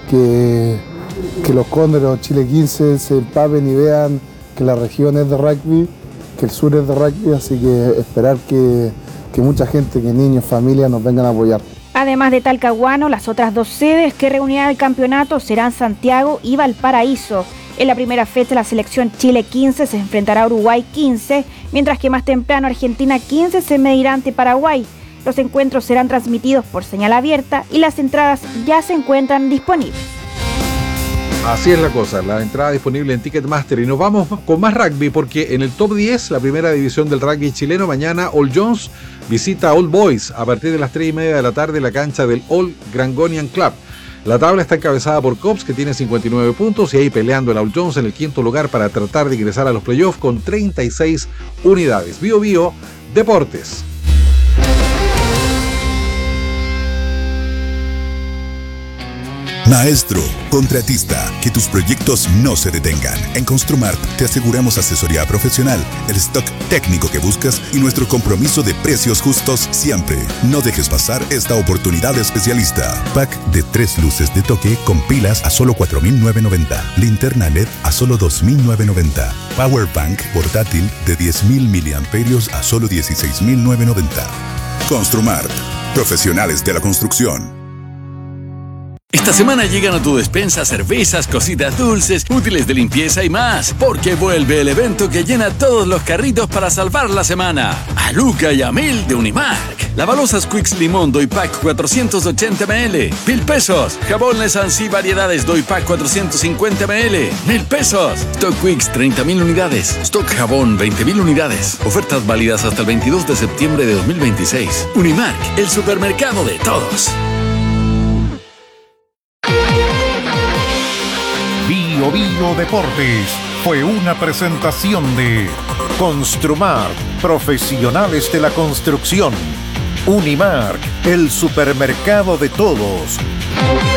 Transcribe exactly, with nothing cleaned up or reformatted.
que, que los Cóndores Chile quince se empapen y vean que la región es de rugby, que el sur es de rugby, así que esperar que, que mucha gente, que niños, familias nos vengan a apoyar. Además de Talcahuano, las otras dos sedes que reunirán el campeonato serán Santiago y Valparaíso. En la primera fecha la selección Chile quince se enfrentará a Uruguay quince, mientras que más temprano Argentina quince se medirá ante Paraguay. Los encuentros serán transmitidos por señal abierta y las entradas ya se encuentran disponibles. Así es la cosa, la entrada disponible en Ticketmaster. Y nos vamos con más rugby porque en el top diez, la primera división del rugby chileno, mañana All Jones visita a All Boys a partir de las tres y media de la tarde en la cancha del All Grangonian Club. La tabla está encabezada por Cops, que tiene cincuenta y nueve puntos, y ahí peleando el All Jones en el quinto lugar para tratar de ingresar a los playoffs con treinta y seis unidades. Bio Bio Deportes. Maestro, contratista, que tus proyectos no se detengan. En Construmart te aseguramos asesoría profesional, el stock técnico que buscas y nuestro compromiso de precios justos siempre. No dejes pasar esta oportunidad especialista. Pack de tres luces de toque con pilas a solo cuatro mil novecientos noventa. Linterna L E D a solo dos mil novecientos noventa. Power Bank portátil de diez mil miliamperios a solo dieciséis mil novecientos noventa. Construmart, profesionales de la construcción. Esta semana llegan a tu despensa cervezas, cositas dulces, útiles de limpieza y más, porque vuelve el evento que llena todos los carritos para salvar la semana. A Luca y a Mil de Unimark. Lavalosas Quicks Limón Doypack cuatrocientos ochenta mililitros. Mil pesos. Jabón Lesansi Variedades Doypack cuatrocientos cincuenta mililitros. Mil pesos. Stock Quicks treinta mil unidades. Stock Jabón veinte mil unidades. Ofertas válidas hasta el veintidós de septiembre de dos mil veintiséis. Unimark, el supermercado de todos. Bio Bio Deportes fue una presentación de Construmart, profesionales de la construcción. Unimark, el supermercado de todos.